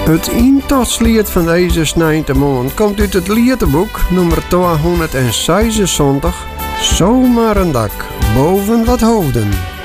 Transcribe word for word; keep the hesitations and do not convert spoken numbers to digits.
Het intotslied van deze snijnte maand komt uit het liedeboek nummer tweehonderdzesenzeventig. Zomaar een dak boven wat hoofden.